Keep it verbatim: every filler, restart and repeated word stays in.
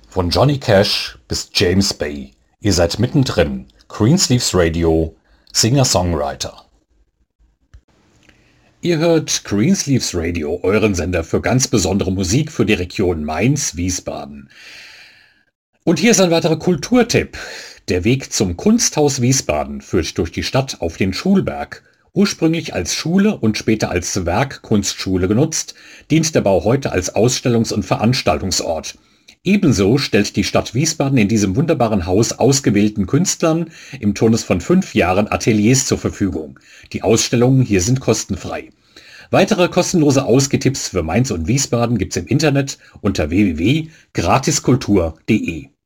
Von Johnny Cash bis James Bay. Ihr seid mittendrin. Greensleeves Radio, Singer-Songwriter. Ihr hört Greensleeves Radio, euren Sender für ganz besondere Musik für die Region Mainz-Wiesbaden. Und hier ist ein weiterer Kulturtipp. Der Weg zum Kunsthaus Wiesbaden führt durch die Stadt auf den Schulberg. Ursprünglich als Schule und später als Werkkunstschule genutzt, dient der Bau heute als Ausstellungs- und Veranstaltungsort. Ebenso stellt die Stadt Wiesbaden in diesem wunderbaren Haus ausgewählten Künstlern im Turnus von fünf Jahren Ateliers zur Verfügung. Die Ausstellungen hier sind kostenfrei. Weitere kostenlose Ausgehtipps für Mainz und Wiesbaden gibt's im Internet unter w w w punkt gratiskultur punkt de.